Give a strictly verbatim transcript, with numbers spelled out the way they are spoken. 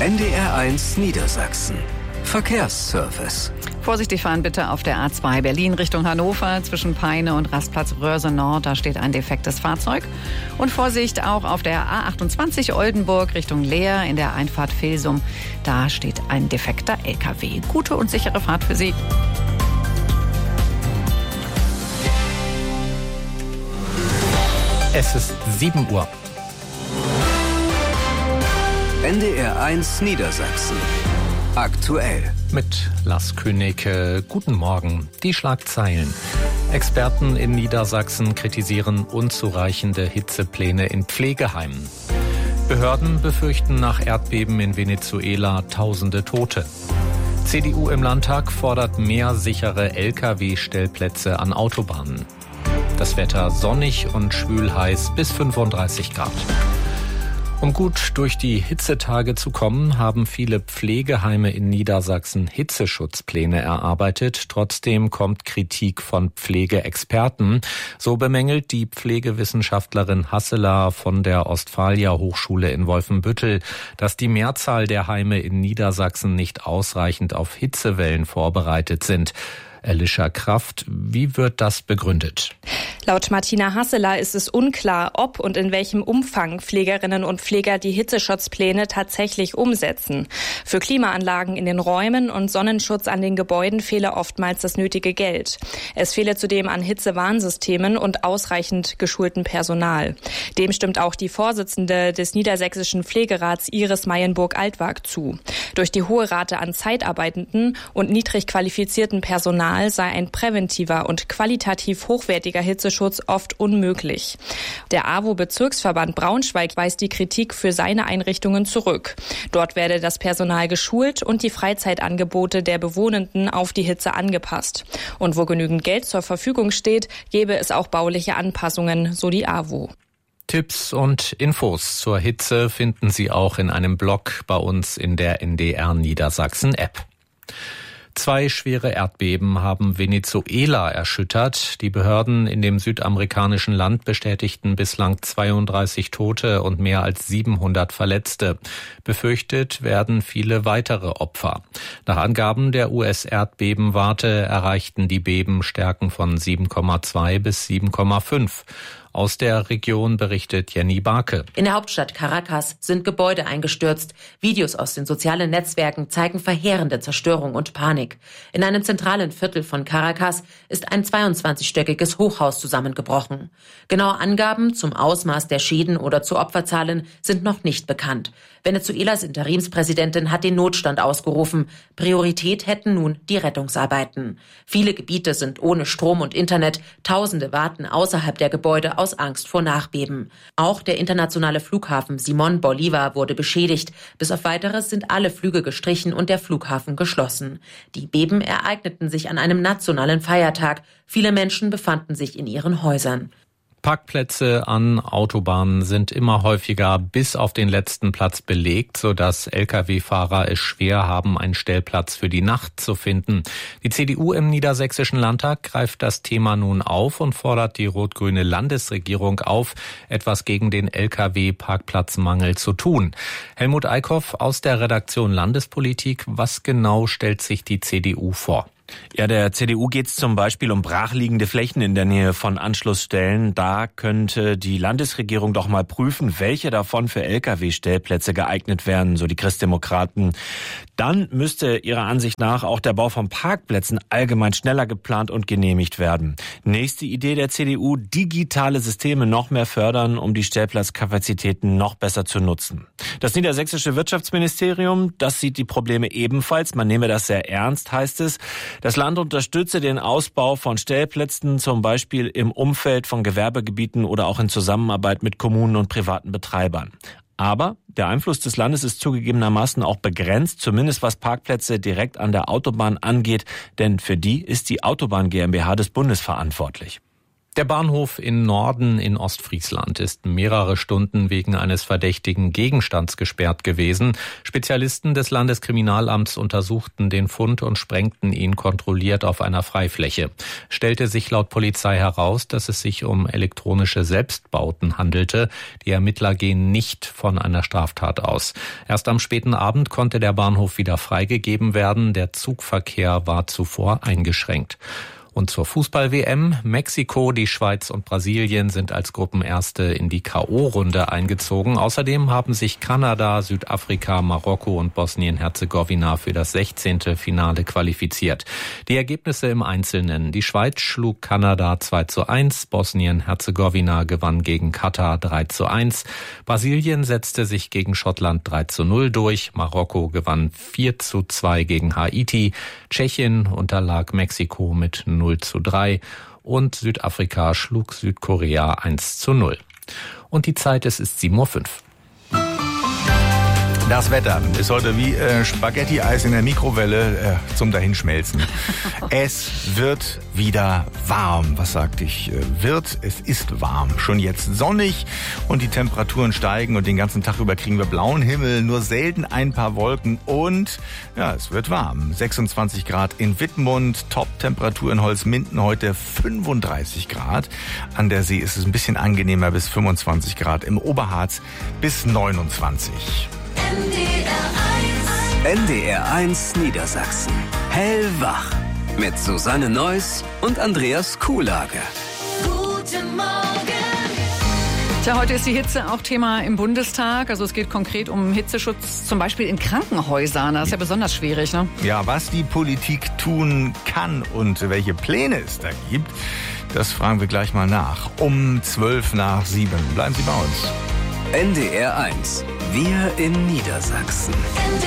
N D R eins Niedersachsen. Verkehrsservice. Vorsichtig fahren bitte auf der A zwei Berlin Richtung Hannover zwischen Peine und Rastplatz Röhrse Nord. Da steht ein defektes Fahrzeug. Und Vorsicht auch auf der A achtundzwanzig Oldenburg Richtung Leer in der Einfahrt Vilsum. Da steht ein defekter L K W. Gute und sichere Fahrt für Sie. Es ist sieben Uhr. N D R eins Niedersachsen. Aktuell. Mit Lars Königke. Guten Morgen. Die Schlagzeilen. Experten in Niedersachsen kritisieren unzureichende Hitzepläne in Pflegeheimen. Behörden befürchten nach Erdbeben in Venezuela tausende Tote. C D U im Landtag fordert mehr sichere L K W-Stellplätze an Autobahnen. Das Wetter sonnig und schwül-heiß bis fünfunddreißig Grad. Um gut durch die Hitzetage zu kommen, haben viele Pflegeheime in Niedersachsen Hitzeschutzpläne erarbeitet. Trotzdem kommt Kritik von Pflegeexperten. So bemängelt die Pflegewissenschaftlerin Hasseler von der Ostfalia Hochschule in Wolfenbüttel, dass die Mehrzahl der Heime in Niedersachsen nicht ausreichend auf Hitzewellen vorbereitet sind. Alicia Kraft, wie wird das begründet? Laut Martina Hasseler ist es unklar, ob und in welchem Umfang Pflegerinnen und Pfleger die Hitzeschutzpläne tatsächlich umsetzen. Für Klimaanlagen in den Räumen und Sonnenschutz an den Gebäuden fehle oftmals das nötige Geld. Es fehle zudem an Hitzewarnsystemen und ausreichend geschultem Personal. Dem stimmt auch die Vorsitzende des Niedersächsischen Pflegerats Iris Meyenburg-Altwag zu. Durch die hohe Rate an Zeitarbeitenden und niedrig qualifizierten Personal sei ein präventiver und qualitativ hochwertiger Hitzeschutz oft unmöglich. Der A W O-Bezirksverband Braunschweig weist die Kritik für seine Einrichtungen zurück. Dort werde das Personal geschult und die Freizeitangebote der Bewohnenden auf die Hitze angepasst. Und wo genügend Geld zur Verfügung steht, gäbe es auch bauliche Anpassungen, so die A W O. Tipps und Infos zur Hitze finden Sie auch in einem Blog bei uns in der N D R Niedersachsen App. Zwei schwere Erdbeben haben Venezuela erschüttert. Die Behörden in dem südamerikanischen Land bestätigten bislang zweiunddreißig Tote und mehr als siebenhundert Verletzte. Befürchtet werden viele weitere Opfer. Nach Angaben der U S-Erdbebenwarte erreichten die Beben Stärken von sieben Komma zwei bis sieben Komma fünf. Aus der Region berichtet Jenny Barke. In der Hauptstadt Caracas sind Gebäude eingestürzt. Videos aus den sozialen Netzwerken zeigen verheerende Zerstörung und Panik. In einem zentralen Viertel von Caracas ist ein zweiundzwanzigstöckiges Hochhaus zusammengebrochen. Genaue Angaben zum Ausmaß der Schäden oder zu Opferzahlen sind noch nicht bekannt. Venezuelas Interimspräsidentin hat den Notstand ausgerufen. Priorität hätten nun die Rettungsarbeiten. Viele Gebiete sind ohne Strom und Internet. Tausende warten außerhalb der Gebäude aus Angst vor Nachbeben. Auch der internationale Flughafen Simón Bolívar wurde beschädigt. Bis auf Weiteres sind alle Flüge gestrichen und der Flughafen geschlossen. Die Beben ereigneten sich an einem nationalen Feiertag. Viele Menschen befanden sich in ihren Häusern. Parkplätze an Autobahnen sind immer häufiger bis auf den letzten Platz belegt, sodass L K W-Fahrer es schwer haben, einen Stellplatz für die Nacht zu finden. Die C D U im Niedersächsischen Landtag greift das Thema nun auf und fordert die rot-grüne Landesregierung auf, etwas gegen den L K W-Parkplatzmangel zu tun. Helmut Eickhoff aus der Redaktion Landespolitik, was genau stellt sich die C D U vor? Ja, der C D U geht es zum Beispiel um brachliegende Flächen in der Nähe von Anschlussstellen. Da könnte die Landesregierung doch mal prüfen, welche davon für L K W-Stellplätze geeignet wären, so die Christdemokraten. Dann müsste ihrer Ansicht nach auch der Bau von Parkplätzen allgemein schneller geplant und genehmigt werden. Nächste Idee der C D U, digitale Systeme noch mehr fördern, um die Stellplatzkapazitäten noch besser zu nutzen. Das niedersächsische Wirtschaftsministerium, das sieht die Probleme ebenfalls. Man nehme das sehr ernst, heißt es. Das Land unterstütze den Ausbau von Stellplätzen, zum Beispiel im Umfeld von Gewerbegebieten oder auch in Zusammenarbeit mit Kommunen und privaten Betreibern. Aber der Einfluss des Landes ist zugegebenermaßen auch begrenzt, zumindest was Parkplätze direkt an der Autobahn angeht, denn für die ist die Autobahn GmbH des Bundes verantwortlich. Der Bahnhof in Norden in Ostfriesland ist mehrere Stunden wegen eines verdächtigen Gegenstands gesperrt gewesen. Spezialisten des Landeskriminalamts untersuchten den Fund und sprengten ihn kontrolliert auf einer Freifläche. Stellte sich laut Polizei heraus, dass es sich um elektronische Selbstbauten handelte. Die Ermittler gehen nicht von einer Straftat aus. Erst am späten Abend konnte der Bahnhof wieder freigegeben werden. Der Zugverkehr war zuvor eingeschränkt. Und zur Fußball-W M. Mexiko, die Schweiz und Brasilien sind als Gruppenerste in die K O-Runde eingezogen. Außerdem haben sich Kanada, Südafrika, Marokko und Bosnien-Herzegowina für das sechzehnte Finale qualifiziert. Die Ergebnisse im Einzelnen. Die Schweiz schlug Kanada zwei zu eins, Bosnien-Herzegowina gewann gegen Katar drei zu eins, Brasilien setzte sich gegen Schottland drei zu null durch, Marokko gewann vier zu zwei gegen Haiti, Tschechien unterlag Mexiko mit null zu drei und Südafrika schlug Südkorea eins zu null. Und die Zeit, es ist sieben Uhr fünf. Das Wetter ist heute wie äh, Spaghetti-Eis in der Mikrowelle äh, zum Dahinschmelzen. Es wird wieder warm. Was sagte ich? Äh, wird, es ist warm. Schon jetzt sonnig und die Temperaturen steigen und den ganzen Tag über kriegen wir blauen Himmel, nur selten ein paar Wolken und ja, es wird warm. sechsundzwanzig Grad in Wittmund, Top-Temperatur in Holzminden heute fünfunddreißig Grad. An der See ist es ein bisschen angenehmer bis fünfundzwanzig Grad, im Oberharz bis neunundzwanzig. N D R eins Niedersachsen. Hellwach. Mit Susanne Neuss und Andreas Kuhlage. Guten Morgen. Tja, heute ist die Hitze auch Thema im Bundestag. Also es geht konkret um Hitzeschutz, zum Beispiel in Krankenhäusern. Das ist ja besonders schwierig, ne? Ja, was die Politik tun kann und welche Pläne es da gibt, das fragen wir gleich mal nach. Um zwölf nach sieben. Bleiben Sie bei uns. N D R eins. Wir in Niedersachsen. N D